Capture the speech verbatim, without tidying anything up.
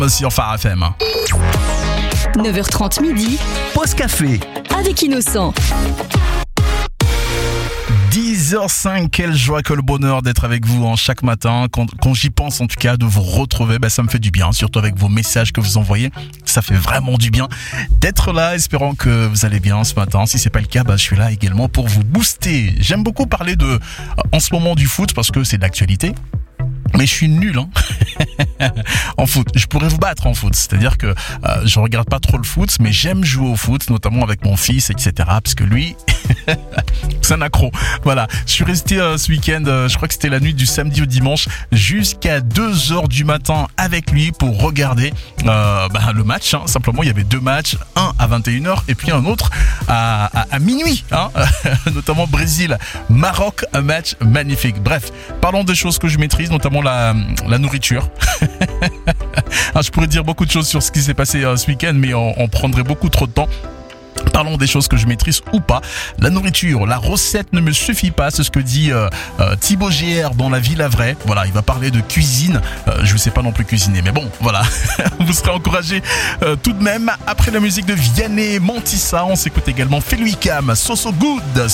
sur Phare F M. neuf heures trente midi, Pause café avec Innocent. dix heures cinq, quelle joie, quel bonheur d'être avec vous en chaque matin. Quand, quand j'y pense en tout cas, de vous retrouver, ben, ça me fait du bien, surtout avec vos messages que vous envoyez. Ça fait vraiment du bien d'être là, espérant que vous allez bien ce matin. Si c'est pas le cas, ben, je suis là également pour vous booster. J'aime beaucoup parler de, en ce moment du foot parce que c'est d'actualité. Mais je suis nul hein en foot. Je pourrais vous battre en foot. C'est-à-dire que euh, je regarde pas trop le foot, mais j'aime jouer au foot, notamment avec mon fils, et cetera. Parce que lui, c'est un accro. Voilà. Je suis resté euh, ce week-end, euh, je crois que c'était la nuit du samedi au dimanche, jusqu'à deux heures du matin avec lui pour regarder euh, bah, le match. Hein. Simplement, il y avait deux matchs, un à vingt et une heures et puis un autre à, à, à minuit. Hein. Notamment Brésil-Maroc, un match magnifique. Bref, parlons des choses que je maîtrise, notamment la, la nourriture. Alors, je pourrais dire beaucoup de choses sur ce qui s'est passé euh, ce week-end, mais on, on prendrait beaucoup trop de temps. Parlons des choses que je maîtrise ou pas. La nourriture, la recette ne me suffit pas, c'est ce que dit euh, euh, Thibaut G R dans La Ville à Vrai. Voilà, il va parler de cuisine. Euh, je ne sais pas non plus cuisiner, mais bon, voilà. Vous serez encouragés euh, tout de même. Après la musique de Vianney Montissa, on s'écoute également Feluicam, So So Good.